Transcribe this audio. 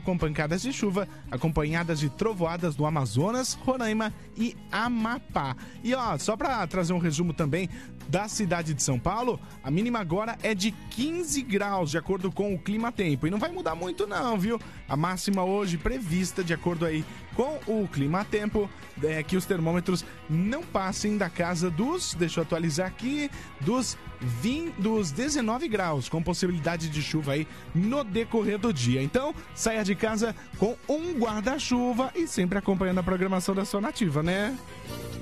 com pancadas de chuva, acompanhadas de trovoadas no Amazonas, Roraima e Amapá. E ó, só para trazer um resumo também da cidade de São Paulo, a mínima agora é de 15 graus, de acordo com o Climatempo. E não vai mudar muito não, viu? A máxima hoje prevista, de acordo aí com o Climatempo, é que os termômetros não passem da casa dos, deixa eu atualizar aqui, dos 19 graus, com possibilidade de chuva aí no decorrer do dia. Então, saia de casa com um guarda-chuva e sempre acompanhando a programação da sua Nativa, né?